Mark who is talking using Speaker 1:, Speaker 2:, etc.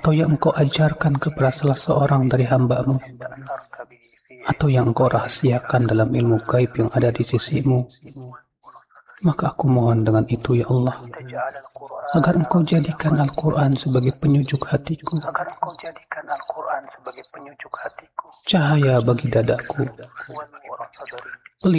Speaker 1: atau yang Engkau ajarkan kepada salah seorang dari hamba-Mu, atau yang Engkau rahasiakan dalam ilmu gaib yang ada di sisi-Mu, maka aku mohon dengan itu ya Allah, agar Engkau jadikan Al-Quran sebagai penyujuk hatiku, cahaya bagi dadaku,